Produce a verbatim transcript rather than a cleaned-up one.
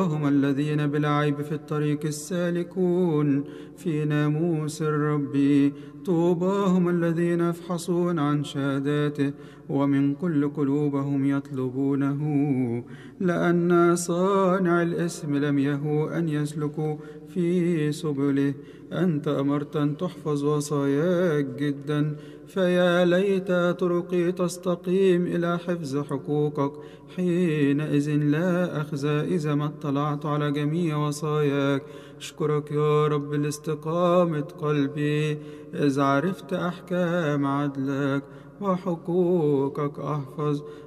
هم الذين بلا عيب في الطريق السالكون في ناموس الرب. طوبى هم الذين يفحصون عن شهاداته ومن كل قلوبهم يطلبونه، لأن صانع الإثم لم يهو أن يسلكوا في سبله. أنت أمرت أن تحفظ وصاياك جدا، فيا ليت طرقي تستقيم إلى حفظ حقوقك. حينئذ لا أخزى إذا ما اطلعت على جميع وصاياك. أشكرك يا رب لاستقامة قلبي، إذ عرفت أحكام عدلك وحقوقك أحفظ.